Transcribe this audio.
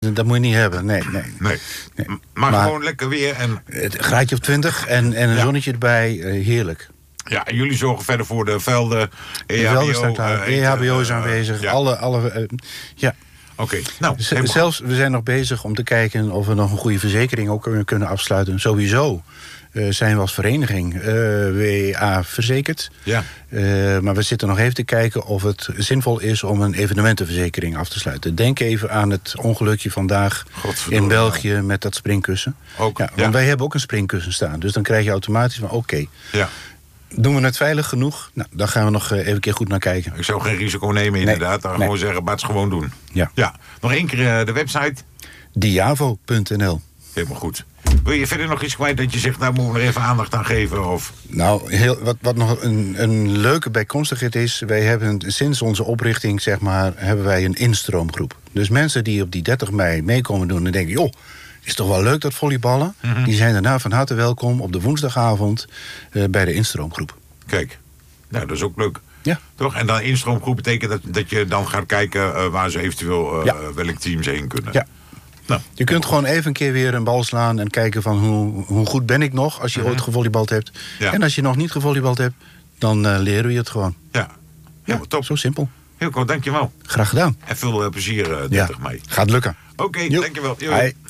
Dat moet je niet hebben, nee. Maar gewoon lekker weer. En Het graadje op 20 en een zonnetje erbij, heerlijk. Ja, en jullie zorgen verder voor de velden. De velden staan klaar, EHBO is aanwezig. Ja. Oké. Zelfs, we zijn nog bezig om te kijken of we nog een goede verzekering ook kunnen afsluiten. Sowieso zijn we als vereniging WA verzekerd. Ja. Maar we zitten nog even te kijken of het zinvol is om een evenementenverzekering af te sluiten. Denk even aan het ongelukje vandaag in België met dat springkussen. Want wij hebben ook een springkussen staan. Dus dan krijg je automatisch van oké. Ja. Doen we het veilig genoeg? Nou, daar gaan we nog even een keer goed naar kijken. Ik zou geen risico nemen, inderdaad. Dan gewoon zeggen, Bats, gewoon doen. Ja. Nog één keer de website. Diavo.nl. Helemaal goed. Wil je verder nog iets kwijt dat je zegt, nou moeten we er even aandacht aan geven? Of? Nou, wat nog een leuke bijkomstigheid is, wij hebben sinds onze oprichting, zeg maar, hebben wij een instroomgroep. Dus mensen die op die 30 mei meekomen doen en denken, joh, is toch wel leuk dat volleyballen? Mm-hmm. Die zijn daarna van harte welkom op de woensdagavond bij de instroomgroep. Kijk, nou dat is ook leuk. Ja. Toch? En dan instroomgroep betekent dat je dan gaat kijken waar ze eventueel welk team ze heen kunnen. Ja. Nou, je kunt gewoon even een keer weer een bal slaan en kijken van hoe goed ben ik nog als je ooit gevolleybald hebt. Ja. En als je nog niet gevolleybald hebt, dan leren we je het gewoon. Ja, top. Zo simpel. Heel goed, dankjewel. Graag gedaan. En veel plezier 30 mei. Gaat lukken. Oké, dankjewel. Hoi.